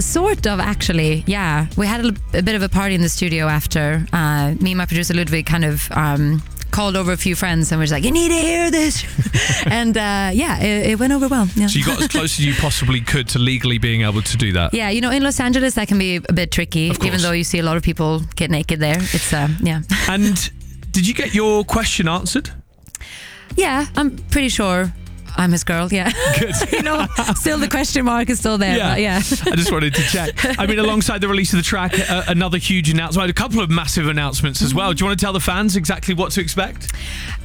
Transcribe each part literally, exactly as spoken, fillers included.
sort of, actually. Yeah, we had a, a bit of a party in the studio after. Uh, me and my producer Ludwig kind of um, called over a few friends and was like, "You need to hear this," and uh, yeah, it, it went over well. Yeah. So you got as close as you possibly could to legally being able to do that. Yeah, you know, in Los Angeles that can be a bit tricky, even though you see a lot of people get naked there. It's uh, yeah. And did you get your question answered? Yeah, I'm pretty sure I'm his girl, yeah. Good. You know, still the question mark is still there. Yeah. But yeah. I just wanted to check. I mean, alongside the release of the track, uh, another huge announcement, a couple of massive announcements as well. Do you want to tell the fans exactly what to expect?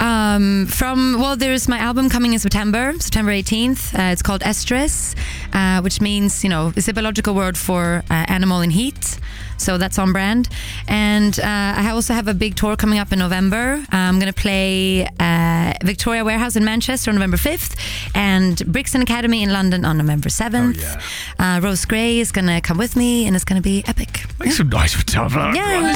Um, from, well, there's my album coming in September, September eighteenth. Uh, it's called Estrus, uh, which means, you know, it's a biological word for uh, animal in heat. So that's on brand. And uh, I also have a big tour coming up in November. I'm going to play uh, Victoria Warehouse in Manchester on November fifth and Brixton Academy in London on November seventh. Oh, yeah. uh, Rose Gray is going to come with me and it's going to be epic. Make some noise for Tom. Yeah.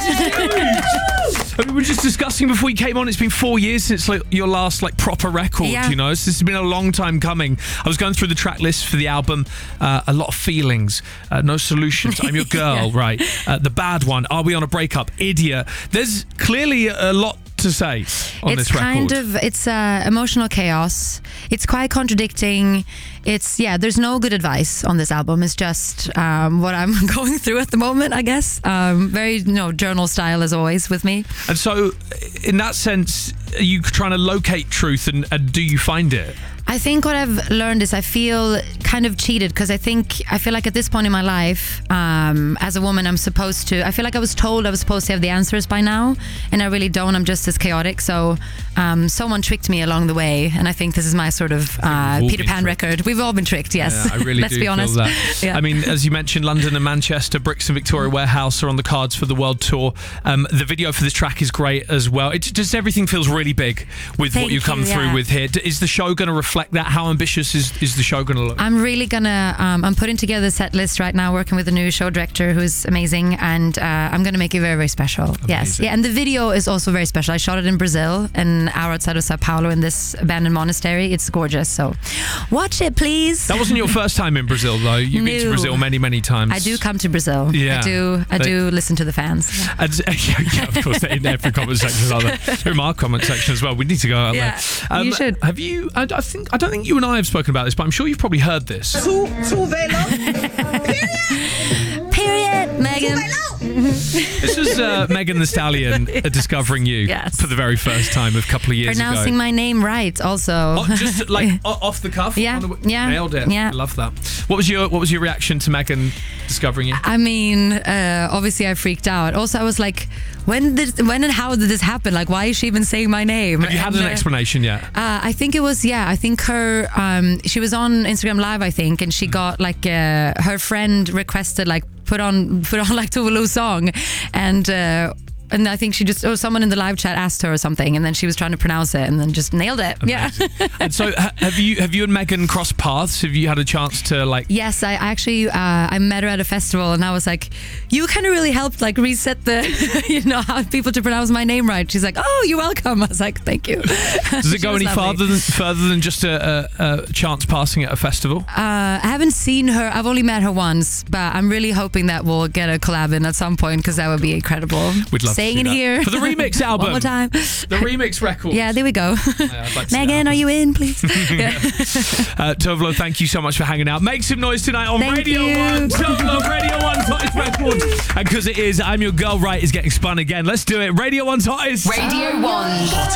I mean, we were just discussing before we came on, it's been four years since like your last like proper record, Yeah. you know. This has been a long time coming. I was going through the track list for the album. Uh, a lot of feelings. Uh, no Solutions. I'm Your Girl, Yeah. right. Uh, the Bad One. Are We on a Breakup? Idiot. There's clearly a lot to say on it's this record. kind of it's uh, emotional chaos. It's quite contradicting. It's yeah there's no good advice on this album. It's just um, what I'm going through at the moment, I guess. Um, very you know journal style as always with me. And so in that sense, are you trying to locate truth, and, and do you find it? I think what I've learned is I feel kind of cheated because I think I feel like at this point in my life, um, as a woman, I'm supposed to. I feel like I was told I was supposed to have the answers by now, and I really don't. I'm just as chaotic. So um, someone tricked me along the way, and I think this is my sort of uh, Peter Pan tricked. record. We've all been tricked. Yes, Yeah, I really Let's do be honest. feel that. Yeah. I mean, as you mentioned, London and Manchester, Brixton Victoria Warehouse are on the cards for the world tour. Um, the video for this track is great as well. It just everything feels really big with Thank what you come you, through yeah. with here. Is the show going to reflect that? How ambitious is, is the show going to look? I'm really gonna. Um, I'm putting together the set list right now, working with a new show director who's amazing, and uh, I'm gonna make it very, very special. Amazing. Yes, yeah, and the video is also very special. I shot it in Brazil, an hour outside of Sao Paulo, in this abandoned monastery. It's gorgeous. So, watch it, please. That wasn't your first time in Brazil, though. You've been to No. Brazil many, many times. I do come to Brazil. Yeah. I do. I They- do listen to the fans. And, yeah, yeah, of course, in every comment section, are there? In my comment section as well. We need to go out Yeah, there. you should. Have you? I, I think I don't think you and I have spoken about this, but I'm sure you've probably heard this. Too, too very long. Period, Megan. This was uh, Megan Thee Stallion uh, discovering you Yes. for the very first time a couple of years Pronouncing ago. my name right, also. Oh, just like o- off the cuff. Yeah, On the- yeah, nailed it. yeah. I love that. What was your What was your reaction to Megan discovering you? I mean, uh, obviously I freaked out. Also, I was like, when did, when and how did this happen? Like, why is she even saying my name? Have you had And, an uh, explanation yet? Uh, I think it was, yeah, I think her, um, she was on Instagram Live, I think, and she got like, uh, her friend requested like, put on, put on like Tove Lo's song. And, uh, and I think she just, oh, someone in the live chat asked her or something, and then she was trying to pronounce it and then just nailed it. Amazing. Yeah. And so, ha- have you have you and Megan crossed paths? Have you had a chance to like? Yes, I actually, uh, I met her at a festival and I was like, you kind of really helped like reset the, you know, how people to pronounce my name right. She's like, oh, you're welcome. I was like, thank you. Does it go any farther than further than just a, a, a chance passing at a festival? Uh, I haven't seen her. I've only met her once, but I'm really hoping that we'll get a collab in at some point because that would be incredible. We'd love Staying to see in that. here For the remix album. One more time. The remix record. Yeah, there we go. Yeah, I'd like to see Megan, that are you in, please? Yeah. Uh, Tove Lo, thank you so much for hanging out. Make some noise tonight on Thank Radio you. one. Tove Lo, Radio one's hottest record. And because it is, I'm Your Girl Right is getting spun again. Let's do it. Radio one's hottest. Radio one.